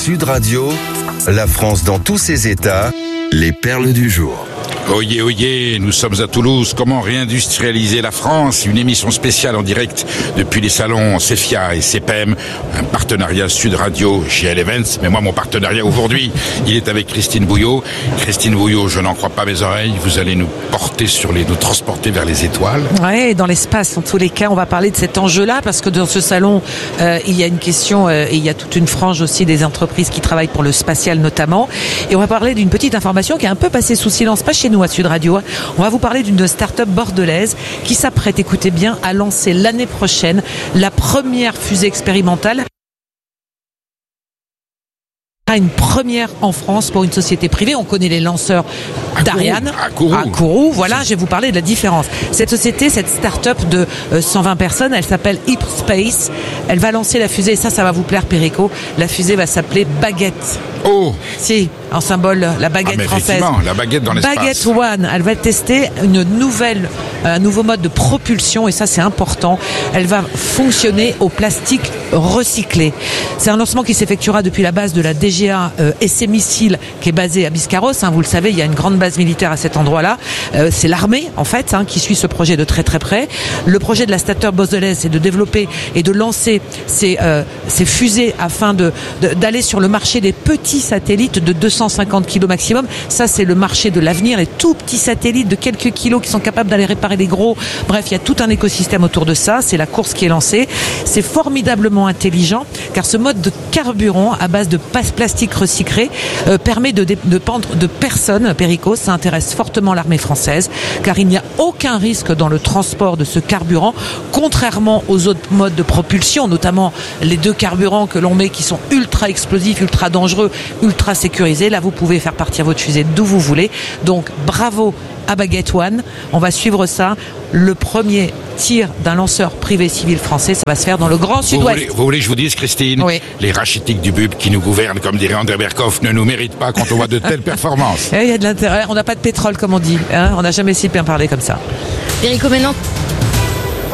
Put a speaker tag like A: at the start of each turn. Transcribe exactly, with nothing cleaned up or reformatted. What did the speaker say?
A: Sud Radio, la France dans tous ses états, les perles du jour.
B: Oyez, oyez, nous sommes à Toulouse. Comment réindustrialiser la France? Une émission spéciale en direct depuis les salons Cefia et C P E M, un partenariat Sud Radio G L Events. Mais moi, mon partenariat aujourd'hui, il est avec Christine Bouillot. Christine Bouillot, je n'en crois pas mes oreilles. Vous allez nous porter sur les, nous transporter vers les étoiles.
C: Ouais, dans l'espace. En tous les cas, on va parler de cet enjeu-là parce que dans ce salon, euh, il y a une question euh, et il y a toute une frange aussi des entreprises qui travaillent pour le spatial notamment. Et on va parler d'une petite information qui est un peu passée sous silence, pas chez nous à Sud Radio. On va vous parler d'une start-up bordelaise qui s'apprête, écoutez bien, à lancer l'année prochaine la première fusée expérimentale. Une première en France pour une société privée. On connaît les lanceurs d'Ariane,
B: à Kourou.
C: à Kourou. Voilà, je vais vous parler de la différence. Cette société, cette start-up de euh, cent vingt personnes, elle s'appelle Hyperspace. Elle va lancer la fusée, et ça, ça va vous plaire, Perico. La fusée va s'appeler Baguette.
B: Oh!
C: Si, en symbole, la baguette
B: ah, mais
C: française.
B: Effectivement, la baguette dans l'espace.
C: Baguette One, elle va tester une nouvelle, un nouveau mode de propulsion, et ça, c'est important. Elle va fonctionner au plastique recyclé. C'est un lancement qui s'effectuera depuis la base de la D G A euh, Essai Missile qui est basée à Biscarrosse. Hein, vous le savez, il y a une grande base militaire à cet endroit-là. Euh, c'est l'armée, en fait, hein, qui suit ce projet de très très près. Le projet de la start-up bordelaise, c'est de développer et de lancer ces, euh, ces fusées afin de, de, d'aller sur le marché des petits satellites de deux cent cinquante kilos maximum. Ça, c'est le marché de l'avenir. Les tout petits satellites de quelques kilos qui sont capables d'aller réparer les gros. Bref, il y a tout un écosystème autour de ça. C'est la course qui est lancée. C'est formidablement intelligent car ce mode de carburant à base de plastique recyclé euh, permet de, de, de pendre de personnes. Perico, ça intéresse fortement l'armée française car il n'y a aucun risque dans le transport de ce carburant, contrairement aux autres modes de propulsion, notamment les deux carburants que l'on met qui sont ultra explosifs, ultra dangereux, ultra sécurisés. Là, vous pouvez faire partir votre fusée d'où vous voulez. Donc, bravo à Baguette One. On va suivre ça. Le premier tir d'un lanceur privé civil français, ça va se faire dans le Grand Sud-Ouest.
B: Vous voulez, vous voulez que je vous dise, Christine,
C: oui.
B: Les rachitiques du B U B qui nous gouvernent, comme dirait André Berkoff, ne nous méritent pas quand on voit de telles performances.
C: Il y a de l'intérêt. On n'a pas de pétrole, comme on dit. Hein, on n'a jamais si bien parlé comme ça.
D: Perico, maintenant,